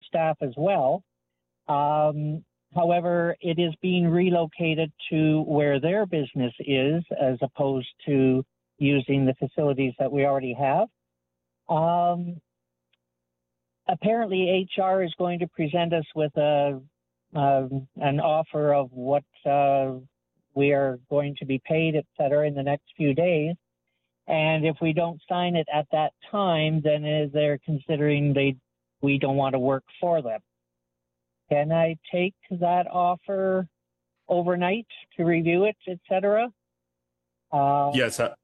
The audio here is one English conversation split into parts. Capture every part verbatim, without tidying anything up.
staff as well. Um, however, it is being relocated to where their business is as opposed to using the facilities that we already have. Um, apparently, H R is going to present us with a uh, an offer of what uh, we are going to be paid, et cetera, in the next few days. And if we don't sign it at that time, then they're considering they we don't want to work for them. Can I take that offer overnight to review it, et cetera? Uh, yes. Uh,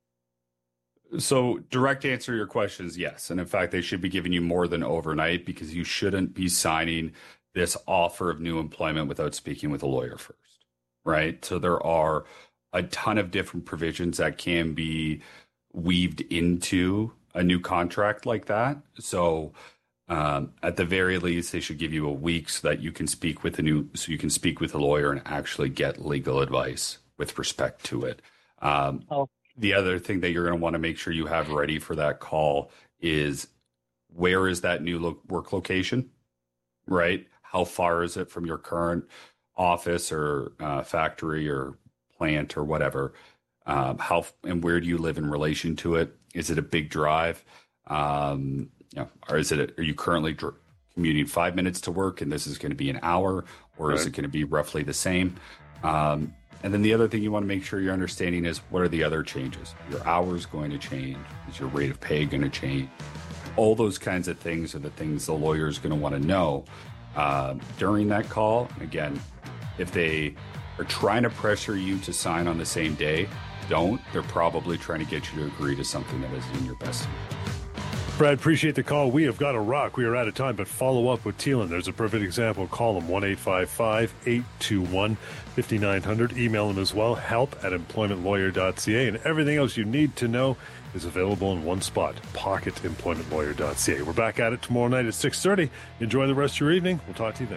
so direct answer to your question is yes. And in fact, they should be giving you more than overnight, because you shouldn't be signing this offer of new employment without speaking with a lawyer first, right? So there are a ton of different provisions that can be weaved into a new contract like that. So um, at the very least, they should give you a week so that you can speak with a new, so you can speak with a lawyer and actually get legal advice with respect to it. Um, oh. The other thing that you're going to want to make sure you have ready for that call is, where is that new lo- work location, right? How far is it from your current office or uh, factory or plant or whatever? Um, how and where do you live in relation to it? Is it a big drive? Um, you know, or is it? A, are you currently dr- commuting five minutes to work, and this is going to be an hour, or right. is it going to be roughly the same? Um, and then the other thing you want to make sure you're understanding is, what are the other changes? Your hours going to change? Is your rate of pay going to change? All those kinds of things are the things the lawyer is going to want to know uh, during that call. Again, if they are trying to pressure you to sign on the same day, don't. They're probably trying to get you to agree to something that is in your best interest. Brad, appreciate the call. We have got to rock. We are out of time, but follow up with Thielen. There's a perfect example. Call him one eight five five, eight two one, five nine zero zero. Email him as well, help at employment lawyer dot c a. And everything else you need to know is available in one spot, pocket employment lawyer dot c a. We're back at it tomorrow night at six thirty. Enjoy the rest of your evening. We'll talk to you then.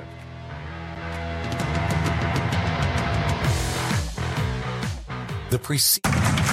The preceding.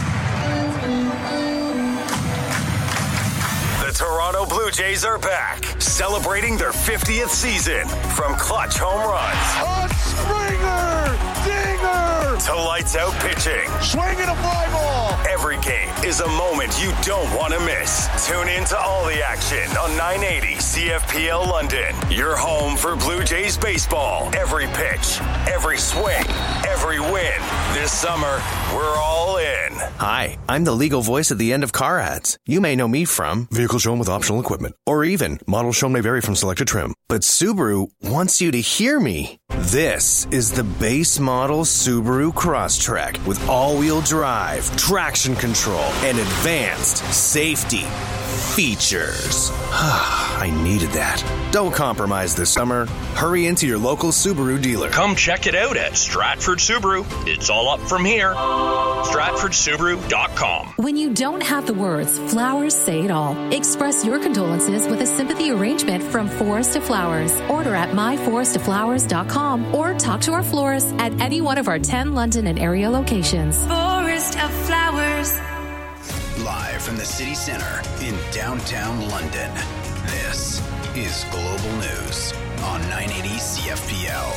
Toronto Blue Jays are back, celebrating their fiftieth season. From clutch home runs, on Springer, dinger, to lights out pitching, swinging a fly ball. Every game is a moment you don't want to miss. Tune in to all the action on nine eighty C F P L London. Your home for Blue Jays baseball. Every pitch, every swing, every win. This summer, we're all in. Hi, I'm the legal voice at the end of car ads. You may know me from vehicle shown with optional equipment, or even model shown may vary from selected trim. But Subaru wants you to hear me. This is the base model Subaru Crosstrek with all-wheel drive, traction control, and advanced safety features. I needed that. Don't compromise this summer. Hurry into your local Subaru dealer. Come check it out at Stratford Subaru. It's all up from here. Stratford Subaru dot com. When you don't have the words, flowers say it all. Express your condolences with a sympathy arrangement from Forest of Flowers. Order at my forest of flowers dot com or talk to our florist at any one of our ten London and area locations. Forest of Flowers. Live from the city center in downtown London, this is Global News on nine eighty C F P L.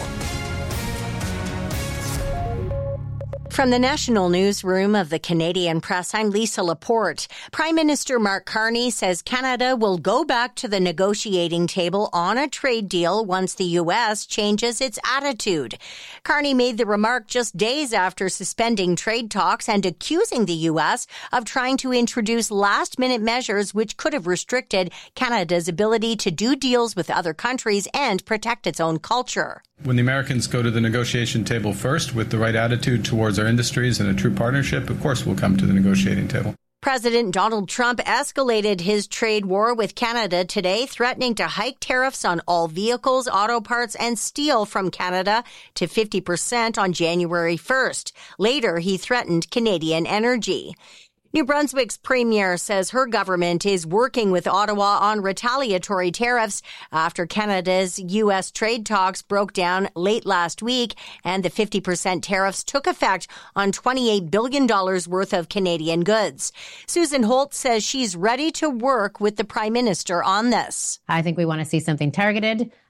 From the National Newsroom of the Canadian Press, I'm Lisa Laporte. Prime Minister Mark Carney says Canada will go back to the negotiating table on a trade deal once the U S changes its attitude. Carney made the remark just days after suspending trade talks and accusing the U S of trying to introduce last-minute measures which could have restricted Canada's ability to do deals with other countries and protect its own culture. When the Americans go to the negotiation table first with the right attitude towards our industries and a true partnership, of course we'll come to the negotiating table. President Donald Trump escalated his trade war with Canada today, threatening to hike tariffs on all vehicles, auto parts, and steel from Canada to fifty percent on January first. Later, he threatened Canadian energy. New Brunswick's premier says her government is working with Ottawa on retaliatory tariffs after Canada's U S trade talks broke down late last week and the fifty percent tariffs took effect on twenty-eight billion dollars worth of Canadian goods. Susan Holt says she's ready to work with the Prime Minister on this. I think we want to see something targeted.